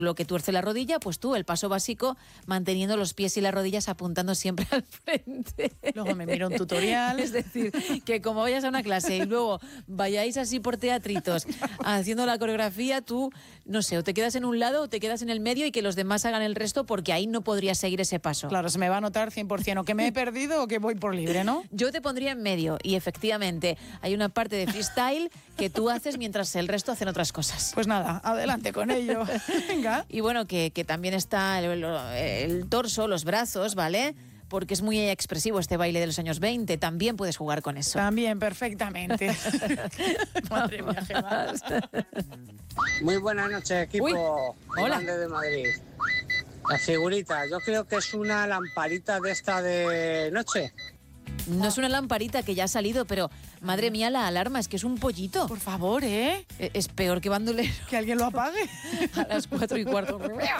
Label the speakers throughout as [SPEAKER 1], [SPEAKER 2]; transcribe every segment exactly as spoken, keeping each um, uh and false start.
[SPEAKER 1] lo que tuerce la rodilla, pues tú, el paso básico, manteniendo los pies y las rodillas apuntando siempre al frente.
[SPEAKER 2] Luego me miro un tutorial.
[SPEAKER 1] Es decir, que como vayas a una clase y luego vayáis así por teatritos haciendo la coreografía, tú, no sé, o te quedas en un lado o te quedas en el medio y que los demás hagan el resto, porque ahí no podrías seguir ese paso.
[SPEAKER 2] Claro, se me va a notar cien por ciento o que me he perdido o que voy por libre, ¿no?
[SPEAKER 1] Yo te pondría en medio y efectivamente hay una parte de freestyle que tú haces mientras el resto hacen otras cosas.
[SPEAKER 2] Pues nada, adelante con ello. Venga.
[SPEAKER 1] Y bueno, que, que también está el, el torso, los brazos, ¿vale? Porque es muy expresivo este baile de los años veinte. También puedes jugar con eso.
[SPEAKER 2] También, perfectamente. Madre mía, Gemma.
[SPEAKER 3] Muy buenas noches, equipo.
[SPEAKER 1] Uy, hola.
[SPEAKER 3] Grande de Madrid. La figurita, yo creo que es una lamparita de esta de noche.
[SPEAKER 1] No es una lamparita que ya ha salido, pero madre mía, la alarma, es que es un pollito.
[SPEAKER 2] Por favor, ¿eh?
[SPEAKER 1] Es peor que bandolero.
[SPEAKER 2] Que alguien lo apague.
[SPEAKER 1] A las cuatro y cuarto.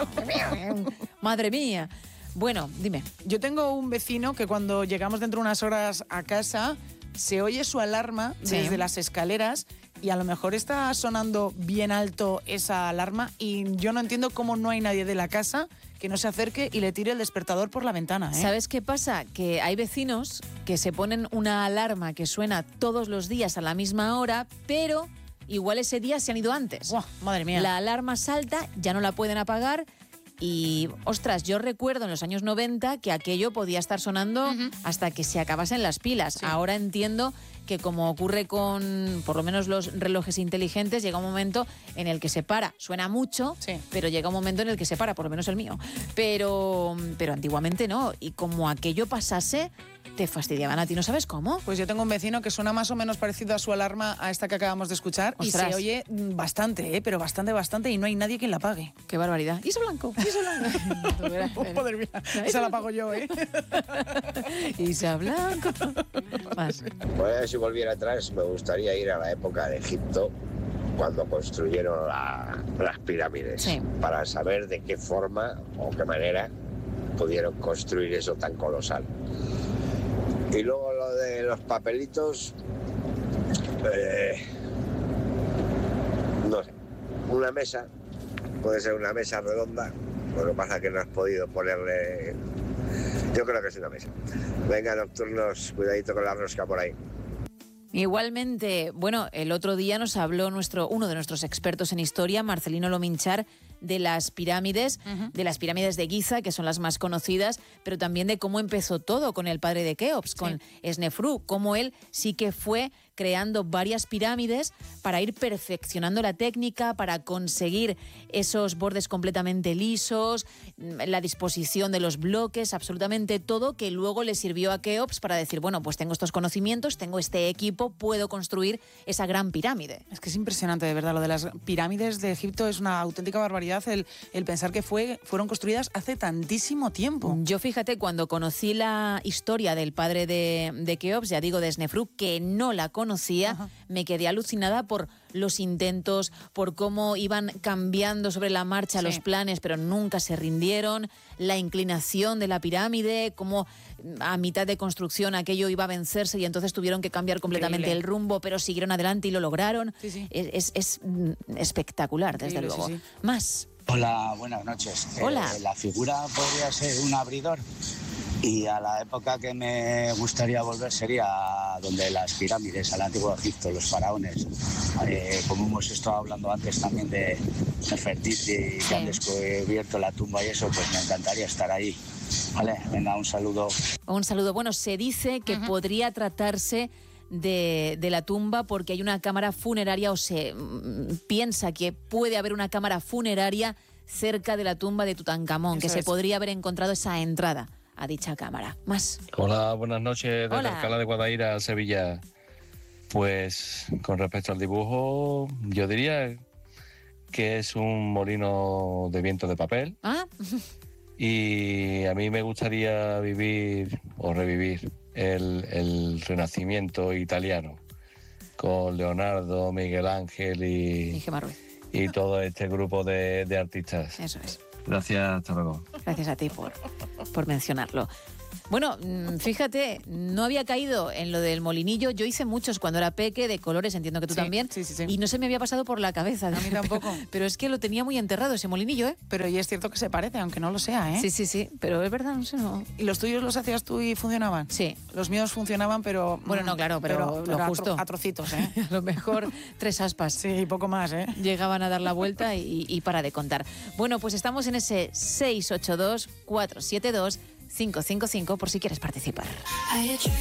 [SPEAKER 1] Madre mía. Bueno, dime.
[SPEAKER 2] Yo tengo un vecino que cuando llegamos dentro de unas horas a casa, se oye su alarma
[SPEAKER 1] Sí.
[SPEAKER 2] desde las escaleras y a lo mejor está sonando bien alto esa alarma y yo no entiendo cómo no hay nadie de la casa que no se acerque y le tire el despertador por la ventana, ¿eh?
[SPEAKER 1] ¿Sabes qué pasa? Que hay vecinos que se ponen una alarma que suena todos los días a la misma hora, pero igual ese día se han ido antes.
[SPEAKER 2] Buah, madre mía.
[SPEAKER 1] La alarma salta, ya no la pueden apagar y, ostras, yo recuerdo en los años noventa que aquello podía estar sonando uh-huh. hasta que se acabasen las pilas.
[SPEAKER 2] Sí.
[SPEAKER 1] Ahora entiendo que, como ocurre con por lo menos los relojes inteligentes, llega un momento en el que se para. Suena mucho,
[SPEAKER 2] sí.
[SPEAKER 1] pero llega un momento en el que se para, por lo menos el mío. Pero, pero antiguamente no. Y como aquello pasase, te fastidiaban a ti, ¿no sabes cómo?
[SPEAKER 2] Pues yo tengo un vecino que suena más o menos parecido a su alarma, a esta que acabamos de escuchar,
[SPEAKER 1] Ostras.
[SPEAKER 2] y se oye bastante, ¿eh? Pero bastante, bastante, y no hay nadie quien la apague.
[SPEAKER 1] Qué barbaridad. Isa Blanco, Isa Blanco.
[SPEAKER 2] Oh, madre mía, esa la pago yo, ¿eh?
[SPEAKER 1] Isa Blanco. Más.
[SPEAKER 4] Pues si volviera atrás, me gustaría ir a la época de Egipto, cuando construyeron la, las pirámides,
[SPEAKER 1] sí.
[SPEAKER 4] para saber de qué forma o qué manera pudieron construir eso tan colosal. Y luego lo de los papelitos, eh, no sé, una mesa, puede ser una mesa redonda, lo que pasa es que no has podido ponerle, yo creo que es una mesa. Venga, nocturnos, cuidadito con la rosca por ahí.
[SPEAKER 1] Igualmente, bueno, el otro día nos habló nuestro uno de nuestros expertos en historia, Marcelino Lominchar, de las pirámides, uh-huh. de las pirámides de Giza, que son las más conocidas, pero también de cómo empezó todo con el padre de Keops, sí. con Snefru, cómo él sí que fue creando varias pirámides para ir perfeccionando la técnica, para conseguir esos bordes completamente lisos, la disposición de los bloques, absolutamente todo, que luego le sirvió a Keops para decir, bueno, pues tengo estos conocimientos, tengo este equipo, puedo construir esa gran pirámide.
[SPEAKER 2] Es que es impresionante, de verdad, lo de las pirámides de Egipto es una auténtica barbaridad, el, el pensar que fue, fueron construidas hace tantísimo tiempo.
[SPEAKER 1] Yo, fíjate, cuando conocí la historia del padre de, de Keops, ya digo, de Snefru, que no la conocía, Ajá. me quedé alucinada por los intentos, por cómo iban cambiando sobre la marcha sí. los planes, pero nunca se rindieron, la inclinación de la pirámide, cómo a mitad de construcción aquello iba a vencerse y entonces tuvieron que cambiar completamente Increíble. el rumbo, pero siguieron adelante y lo lograron.
[SPEAKER 2] Sí, sí.
[SPEAKER 1] Es, es, es espectacular, desde
[SPEAKER 2] Increíble,
[SPEAKER 1] luego.
[SPEAKER 2] Sí, sí.
[SPEAKER 1] Más.
[SPEAKER 5] Hola, buenas noches.
[SPEAKER 1] Hola.
[SPEAKER 5] Eh, la figura podría ser un abridor y a la época que me gustaría volver sería donde las pirámides, al antiguo Egipto, los faraones. Eh, como hemos estado hablando antes también de Nefertiti, sí. que han descubierto la tumba y eso, pues me encantaría estar ahí. Vale, venga, un saludo.
[SPEAKER 1] Un saludo. Bueno, se dice que uh-huh. podría tratarse de, de la tumba porque hay una cámara funeraria, o se mm, piensa que puede haber una cámara funeraria cerca de la tumba de Tutankamón, Eso que es. se podría haber encontrado esa entrada a dicha cámara. Más.
[SPEAKER 6] Hola, buenas noches, desde
[SPEAKER 1] Hola.
[SPEAKER 6] Alcalá de Guadaira, Sevilla. Pues con respecto al dibujo, yo diría que es un molino de viento de papel.
[SPEAKER 1] Ah.
[SPEAKER 6] Y a mí me gustaría vivir o revivir el, el Renacimiento italiano con Leonardo, Miguel Ángel y,
[SPEAKER 1] y Gemma Ruiz.
[SPEAKER 6] Y todo este grupo de, de artistas.
[SPEAKER 1] Eso es.
[SPEAKER 6] Gracias, hasta luego.
[SPEAKER 1] Gracias a ti por, por mencionarlo. Bueno, fíjate, no había caído en lo del molinillo. Yo hice muchos cuando era peque, de colores, entiendo que tú
[SPEAKER 2] Sí,
[SPEAKER 1] también.
[SPEAKER 2] sí, sí, sí.
[SPEAKER 1] Y no se me había pasado por la cabeza.
[SPEAKER 2] A mí tampoco.
[SPEAKER 1] Pero, pero es que lo tenía muy enterrado ese molinillo, ¿eh?
[SPEAKER 2] Pero y es cierto que se parece, aunque no lo sea, ¿eh?
[SPEAKER 1] Sí, sí, sí. Pero es verdad, no sé, no.
[SPEAKER 2] ¿Y los tuyos los hacías tú y funcionaban?
[SPEAKER 1] Sí.
[SPEAKER 2] Los míos funcionaban, pero...
[SPEAKER 1] Bueno, no, claro, pero lo
[SPEAKER 2] a tro-
[SPEAKER 1] justo.
[SPEAKER 2] A trocitos, ¿eh?
[SPEAKER 1] A lo mejor tres aspas.
[SPEAKER 2] Sí, y poco más, ¿eh?
[SPEAKER 1] Llegaban a dar la vuelta y, y para de contar. Bueno, pues estamos en ese seis ocho dos, cuatro siete dos, cinco cinco cinco por si quieres participar.